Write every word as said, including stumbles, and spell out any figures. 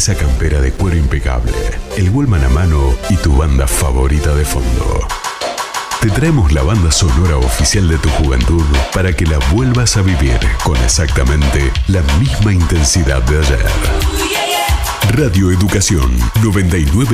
esa campera de cuero impecable, el Walkman a mano y tu banda favorita de fondo. Te traemos la banda sonora oficial de tu juventud para que la vuelvas a vivir con exactamente la misma intensidad de ayer. Radio Educación noventa y nueve